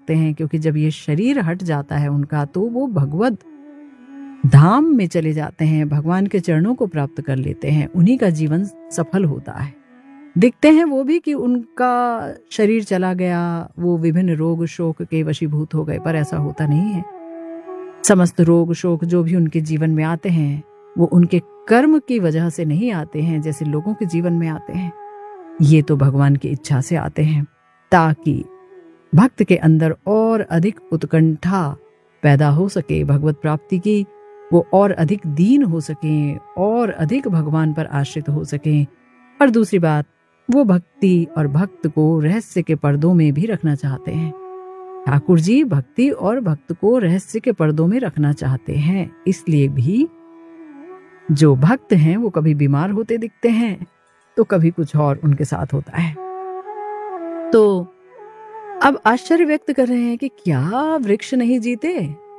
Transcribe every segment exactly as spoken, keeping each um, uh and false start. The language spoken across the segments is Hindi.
सकते हैं, क्योंकि जब ये शरीर हट जाता है उनका तो वो भगवत धाम में चले जाते हैं, भगवान के चरणों को प्राप्त कर लेते हैं, उन्हीं का जीवन सफल होता है। दिखते हैं वो भी कि उनका शरीर चला गया, वो विभिन्न रोग शोक के वशीभूत हो गए, पर ऐसा होता नहीं है। समस्त रोग शोक जो भी उनके जीवन में आते हैं वो उनके कर्म की वजह से नहीं आते हैं जैसे लोगों के जीवन में आते हैं। ये तो भगवान की इच्छा से आते हैं, ताकि भक्त के अंदर और अधिक उत्कंठा पैदा हो सके भगवत प्राप्ति की, वो और अधिक दीन हो सके और अधिक भगवान पर आश्रित हो सके। और दूसरी बात, वो भक्ति और भक्त को रहस्य के पर्दों में भी रखना चाहते हैं। ठाकुर जी भक्ति और भक्त को रहस्य के पर्दों में रखना चाहते हैं, इसलिए भी जो भक्त हैं वो कभी बीमार होते दिखते हैं तो कभी कुछ और उनके साथ होता है। तो अब आश्चर्य व्यक्त कर रहे हैं कि क्या वृक्ष नहीं जीते,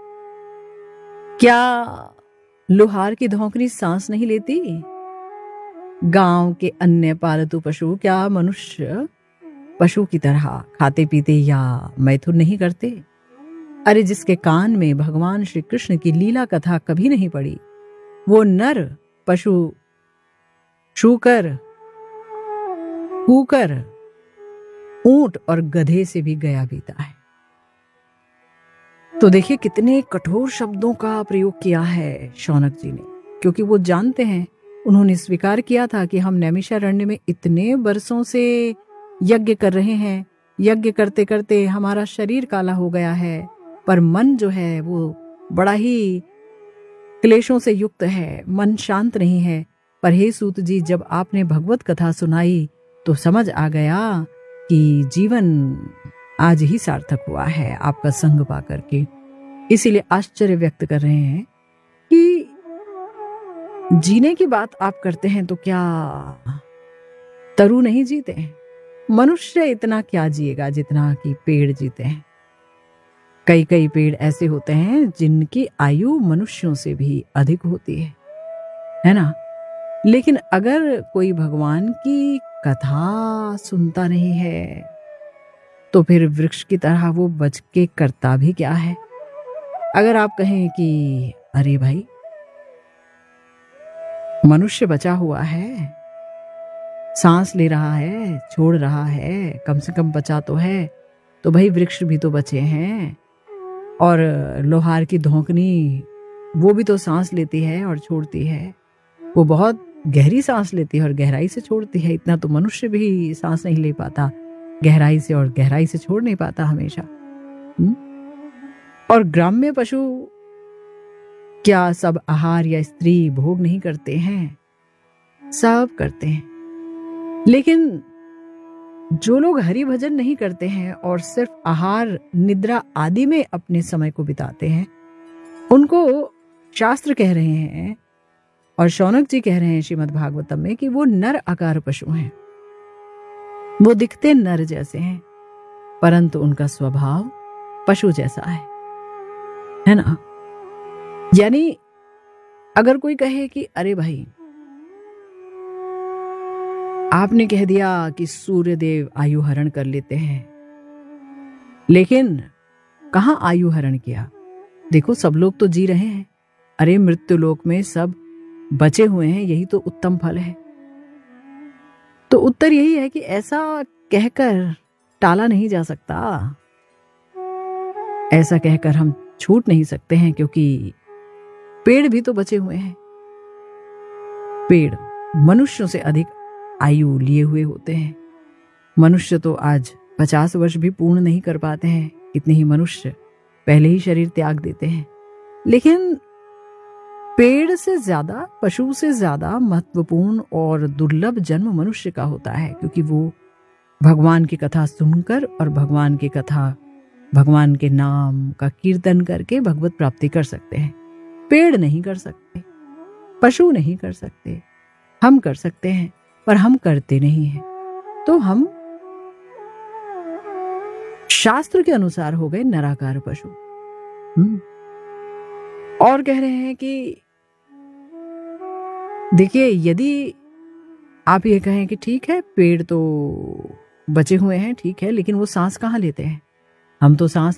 क्या लोहार की धौंकनी सांस नहीं लेती, गांव के अन्य पालतू पशु क्या मनुष्य पशु की तरह खाते पीते या मैथुन नहीं करते? अरे जिसके कान में भगवान श्री कृष्ण की लीला कथा कभी नहीं पड़ी, वो नर पशु शूकर कूकर ऊंट और गधे से भी गया बीता है। तो देखिए कितने कठोर शब्दों का प्रयोग किया है शौनक जी ने, क्योंकि वो जानते हैं, उन्होंने स्वीकार किया था कि हम नैमिषारण्य में इतने बरसों से यज्ञ कर रहे हैं, यज्ञ करते करते हमारा शरीर काला हो गया है, पर मन जो है वो बड़ा ही क्लेशों से युक्त है, मन शांत नहीं है। पर हे सूत जी, जब आपने भगवत कथा सुनाई तो समझ आ गया कि जीवन आज ही सार्थक हुआ है आपका संग पा करके। इसीलिए आश्चर्य व्यक्त कर रहे हैं कि जीने की बात आप करते हैं तो क्या तरु नहीं जीते हैं? मनुष्य इतना क्या जिएगा जितना कि पेड़ जीते हैं। कई कई पेड़ ऐसे होते हैं जिनकी आयु मनुष्यों से भी अधिक होती है, है ना? लेकिन अगर कोई भगवान की कथा सुनता नहीं है तो फिर वृक्ष की तरह वो बच के करता भी क्या है? अगर आप कहें कि अरे भाई मनुष्य बचा हुआ है, सांस ले रहा है, छोड़ रहा है, कम से कम बचा तो है, तो भाई वृक्ष भी तो बचे हैं। और लोहार की धौंकनी वो भी तो सांस लेती है और छोड़ती है, वो बहुत गहरी सांस लेती है और गहराई से छोड़ती है। इतना तो मनुष्य भी सांस नहीं ले पाता गहराई से, और गहराई से छोड़ नहीं पाता हमेशा। हुँ? और ग्राम्य पशु क्या सब आहार या स्त्री भोग नहीं करते हैं? सब करते हैं। लेकिन जो लोग हरि भजन नहीं करते हैं और सिर्फ आहार निद्रा आदि में अपने समय को बिताते हैं, उनको शास्त्र कह रहे हैं और शौनक जी कह रहे हैं श्रीमद् भागवतम में कि वो नर आकार पशु हैं। वो दिखते नर जैसे हैं परंतु उनका स्वभाव पशु जैसा है, है ना? यानी अगर कोई कहे कि अरे भाई आपने कह दिया कि सूर्य देव आयु हरण कर लेते हैं, लेकिन कहां आयु हरण किया? देखो सब लोग तो जी रहे हैं। अरे मृत्यु लोक में सब बचे हुए हैं, यही तो उत्तम फल है। तो उत्तर यही है कि ऐसा कहकर टाला नहीं जा सकता, ऐसा कहकर हम छूट नहीं सकते हैं, क्योंकि पेड़ भी तो बचे हुए हैं। पेड़ मनुष्यों से अधिक आयु लिए हुए होते हैं। मनुष्य तो आज पचास वर्ष भी पूर्ण नहीं कर पाते हैं, कितने ही मनुष्य पहले ही शरीर त्याग देते हैं। लेकिन पेड़ से ज्यादा, पशु से ज्यादा महत्वपूर्ण और दुर्लभ जन्म मनुष्य का होता है, क्योंकि वो भगवान की कथा सुनकर और भगवान की कथा भगवान के नाम का कीर्तन करके भगवत प्राप्ति कर सकते हैं। पेड़ नहीं कर सकते, पशु नहीं कर सकते, हम कर सकते हैं पर हम करते नहीं हैं। तो हम शास्त्र के अनुसार हो गए नराकार पशु। हम्म और कह रहे हैं कि देखिए, यदि आप ये कहें कि ठीक है पेड़ तो बचे हुए हैं, ठीक है, लेकिन वो सांस कहाँ लेते हैं? हम तो सांस